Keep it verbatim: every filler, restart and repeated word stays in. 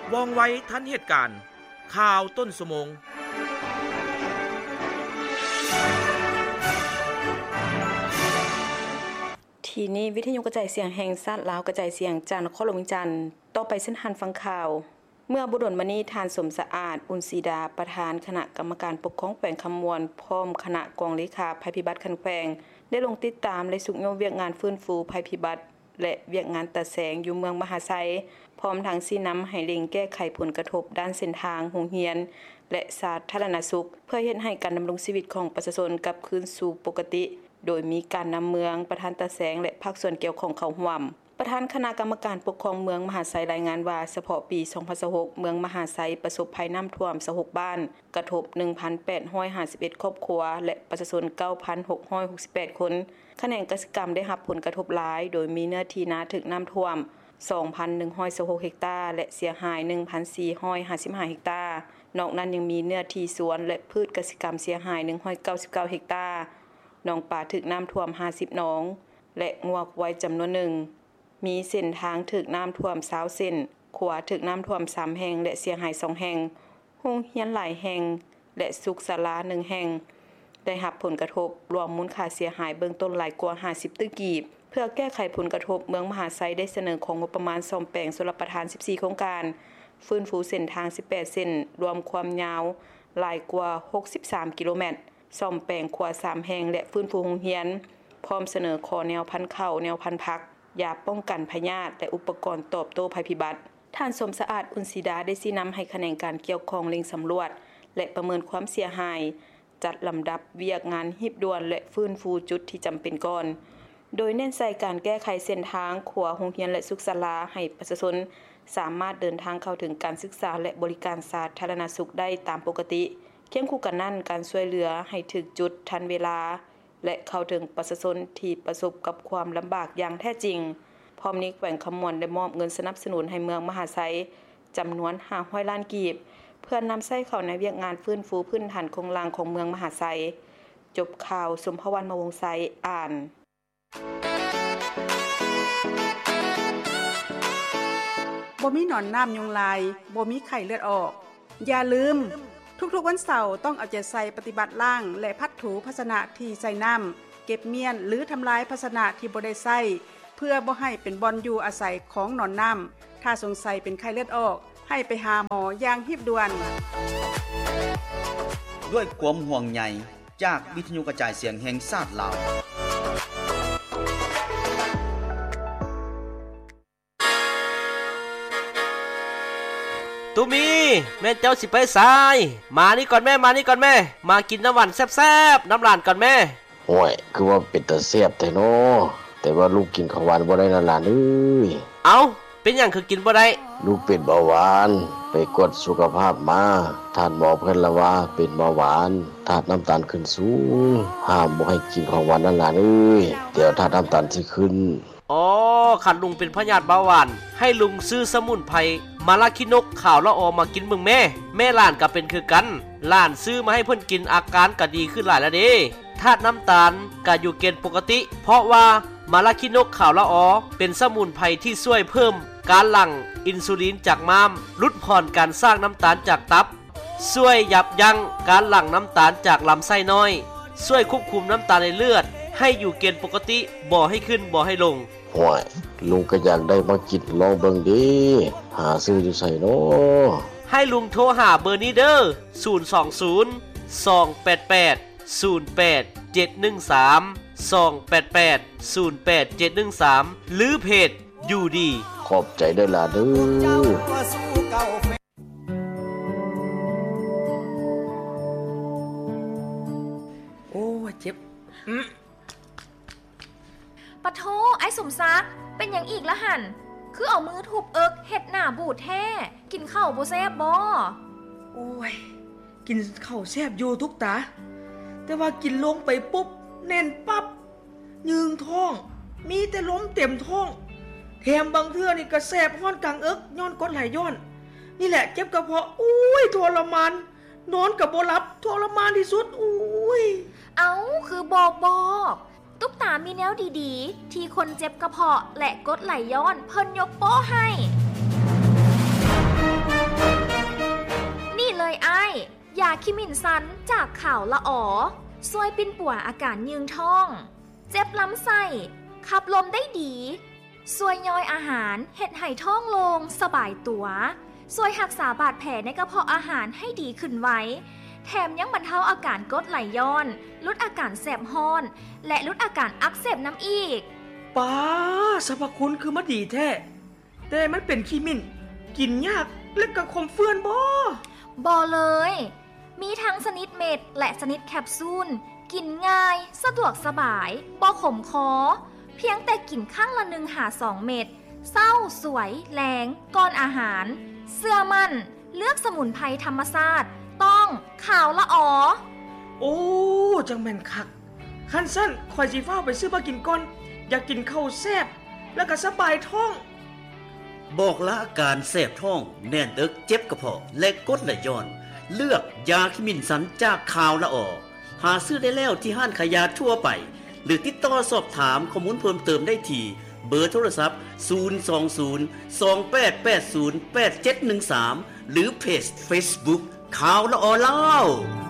ว่องไวทันเหตุการณ์ข่าวต้นชั่วโมงทีนี้วิทยุกระจายเสียงแห่งชาติลาวกระจายเสียงจากนครหลวงจันทน์ต่อไปเส้นหันฟังข่าวเมื่อบุดลมณีทานสมสะอาดอุนซีดาประธานคณะกรรมการปกครองแขวงคำมวลพร้อมคณะกองเลขาภัยพิบัติคันแขวงได้ลงติดตามและสุกโยเวียกงานฟื้นฟูภัยพิบัติและเวียกงานตัดแสงอยู่เมืองมหาไซพร้อมทั้งชี้นำให้เร่งแก้ไขผลกระทบด้านเส้นทางโรงเรียนและสาธารณสุขเพื่อเฮ็ดให้การดำรงชีวิตของประชาชนกลับคืนสู่ปกติโดยมีการนำเมืองประธานตัดแสงและภาคส่วนเกี่ยวของเข้าร่วมประธานคณะกรรมการปกครองเมืองมหาไซรายงานว่าเฉพาะปีสองพันยี่สิบหกเมืองมหาไซประสบภัยน้ำท่วมยี่สิบหกบ้านกระทบ หนึ่งพันแปดร้อยห้าสิบเอ็ด ครอบครัวและประชาชน เก้าพันหกร้อยหกสิบแปด คนแขนงเกษตรกรรมได้รับผลกระทบหลายโดยมีเนื้อที่นาถูกน้ำท่วม สองพันหนึ่งร้อยสิบหก เฮกตาร์และเสียหาย หนึ่งพันสี่ร้อยห้าสิบห้า เฮกตาร์นอกนั้นยังมีเนื้อที่สวนและพืชเกษตรกรรมเสียหายหนึ่งร้อยเก้าสิบเก้า เฮกตาร์หนองป่าถูกน้ำท่วมห้าสิบหนองและงัวควายจำนวนหนึ่งมีเส้นทางถูกน้ำท่วมยี่สิบเส้นขวาถูกน้ำท่วมสามแห่งและเสียหายสองแห่งโรงเรียนหลายแห่งและสุขศาลาหนึ่งแห่งได้รับผลกระทบรวมมูลค่าเสียหายเบื้องต้นหลายกว่าห้าสิบตึกกีบเพื่อแก้ไขผลกระทบเมืองมหาไซได้เสนอของงบประมาณซ่อมแปลงชลประทานสิบสี่โครงการฟื้นฟูเส้นทางสิบแปดเส้นรวมความยาวหลายกว่าหกสิบสามกิโลเมตรซ่อมแปลงขวาสามแห่งและฟื้นฟูโรงเรียนพร้อมเสนอขอแนวพันธุ์ข้าวแนวพันธุ์ผักยาป้องกันพยาธิและอุปกรณ์ตอบโต้ภัยพิบัติท่านสมสะอาดอุนซีดาได้ชี้นำให้แขนงการเกี่ยวข้องเล็งสำรวจและประเมินความเสียหายจัดลำดับเวียกงานหีบด่วนและฟื้นฟูจุดที่จำเป็นก่อนโดยเน้นใส่การแก้ไขเส้นทางขัวโรงเรียนและสุขศาลาให้ประชาชนสามารถเดินทางเข้าถึงการศึกษาและบริการสาธารณสุขได้ตามปกติเคียงคู่กันนั้นการช่วยเหลือให้ถึงจุดทันเวลาและเข้าถึงประชาชนที่ประสบกับความลำบากอย่างแท้จริงพร้อมนี้แขวงคำมวลได้มอบเงินสนับสนุนให้เมืองมหาไซจำนวนห้าร้อยล้านกีบเพื่อนำใช้เข้าในเวียกงานฟื้นฟูพื้นฐานโครงสร้างของเมืองมหาไซจบข่าวสมภวรรณ มวงศ์ไซอ่านบ่มีหนอนน้ำยุงลายบ่มีไข้เลือดออกอย่าลืมทุกๆวันเสาร์ต้องเอาใจใส่ปฏิบัติล้างและพัดถูภาชนะที่ใส่น้ำเก็บเมียนหรือทำลายภาชนะที่บ่ได้ใส่เพื่อบ่ให้เป็นบ่อนอยู่อาศัยของหนอนน้ำถ้าสงสัยเป็นไข้เลือดออกให้ไปหาหมออย่างรีบด่วนด้วยความห่วงใยจากวิทยุกระจายเสียงแห่งชาติลาวตูมีแม่เจ้าสิไปสายมานี่ก่อนแม่มานี่ก่อนแม่มากินน้ำหวานแซ่บๆน้ำหลานก่อนแม่โอ้ยคือว่าเป็นตาแซ่บแท้เนาะแต่ว่าลูกกินของหวานบ่ได้นั่นล่ะเอ้ยเอ้าเป็นหยังคือกินบ่ได้ลูกเป็นเบาหวานไปกวดสุขภาพมาท่านหมอเพิ่นละว่าเป็นเบาหวานธาตุน้ำตาลขึ้นสูงห้ามบ่ให้กินของหวานนั่นล่ะเอ้ยเดี๋ยวธาตุน้ำตาลสิขึ้นอ๋อคันลุงเป็นพยาธิเบาหวานให้ลุงซื้อสมุนไพรมาลาคินกข่าวละออมากินมึงแม่แม่หลานก็เป็นคือกันหลานซื้อมาให้เพิ่นกินอาการก็ดีขึ้นหลายแล้วเด้ธาตุน้ำตาลก็อยู่เกณฑ์ปกติเพราะว่ามาลาคินกข่าวละออเป็นสมุนไพรที่ช่วยเพิ่มการหลั่งอินซูลินจากม้ามลดผ่อนการสร้างน้ำตาลจากตับช่วยยับยั้งการหลั่งน้ำตาลจากลำไส้น้อยช่วยควบคุมน้ำตาลในเลือดให้อยู่เกณฑ์ปกติบ่ให้ขึ้นบ่ให้ลงโอ้ยลุงก็อยากได้มากินลองเบิ่งดิหาซื้ออยู่ไสเนาะให้ลุงโทรหาเบอร์นี้เด้อศูนย์ สอง ศูนย์ สอง แปด แปด ศูนย์ แปด เจ็ด หนึ่ง สาม สอง แปด แปด ศูนย์ แปด เจ็ด หนึ่ง สามหรือเพจอยู่ดีขอบใจเด้อล่ะเด้อโอ้เจ็บปะโทไอ้สมซักเป็นอย่างอีกละหั่นคือเอามือทุบเอิกเฮ็ดหน้าบูดแท้กินข้าวบ่แซ่บบ่โอ้ยกินข้าวแซ่บอยู่ทุกตาแต่ว่ากินลงไปปุ๊บแน่นปั๊บยืงท้องมีแต่ล้มเต็มท้องแถมบางเทื่อนี่ก็แซ่บฮ้อนกลางเอิกย้อนกดไหลย้อนนี่แหละเจ็บกระเพาะอุ้ยทรมานนอนก็บ่หลับทรมานที่สุดอุ้ยเอ้าคือบอกบอกตุ๊กตามีแนวดีๆที่คนเจ็บกระเพาะและกดไหลย้อนเพิ่นยกโป้ให้คิมินซันจากข่าวละอ๋อซวยปินป่วยอาการยืงท้องเจ็บลำไส้ขับลมได้ดีซวยย่อยอาหารเห็ดไห่ท้องลงสบายตัวซวยรักษาบาดแผลในกระเพาะอาหารให้ดีขึ้นไว้แถมยังบรรเทาอาการกรดไหลย้อนลดอาการแสบฮ้อนและลดอาการอักเสบน้ำอีกป้าสรรพคุณคือมาดีแท้แต่มันเป็นขี้มิ่นกินยากและกระคมเฟื่อนบ่บ่เลยมีทั้งชนิดเม็ดและชนิดแคปซูลกินง่ายสะดวกสบายบ่ขมคอเพียงแต่กินข้างละหนึ่งหาสองเม็ดเศร้าสวยแรงก่อนอาหารเสื้อมั่นเลือกสมุนไพรธรรมชาติต้องข่าวละอ๋อโอ้จังแม่นคักคันสั้นคอยสิฟ้าไปซื้อมากินก่อนอยากกินข้าวแซ่บแล้วก็สบายท้องบอกละอาการแสบท้องแน่นเอิกเจ็บกระเพาะและกรดไหลย้อนเลือกยาคิมินสันจากข่าวละออหาซื้อได้แล้วที่ห้างขายยาทั่วไปหรือติดต่อสอบถามข้อมูลเพิ่มเติมได้ที่เบอร์โทรศัพท์ศูนย์ สอง ศูนย์ สอง แปด แปด ศูนย์ แปด เจ็ด หนึ่ง สามหรือเพจ Facebook ข่าวละออเล่า